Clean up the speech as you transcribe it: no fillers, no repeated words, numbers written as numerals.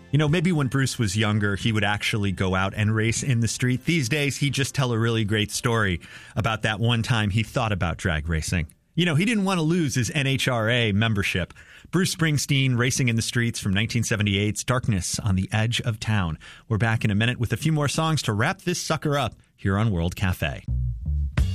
You know, maybe when Bruce was younger, he would actually go out and race in the street. These days, he'd just tell a really great story about that one time he thought about drag racing. You know, he didn't want to lose his NHRA membership. Bruce Springsteen, racing in the streets from 1978's Darkness on the Edge of Town. We're back in a minute with a few more songs to wrap this sucker up here on World Cafe.